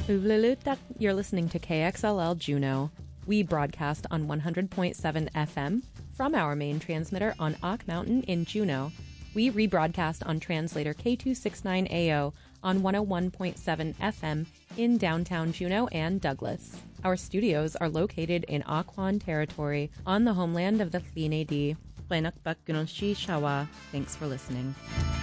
Uvlilutak, you're listening to KXLL Juneau. We broadcast on 100.7 FM from our main transmitter on Ock Mountain in Juneau. We rebroadcast on translator K269AO on 101.7 FM in downtown Juneau and Douglas. Our studios are located in Occoquan territory on the homeland of the Tl'in Thanks for listening.